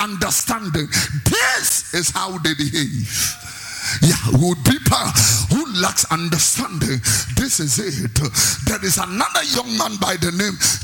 understanding. This is how they behave. Yeah, with people who lacks understanding, this is it. There is another young man by the name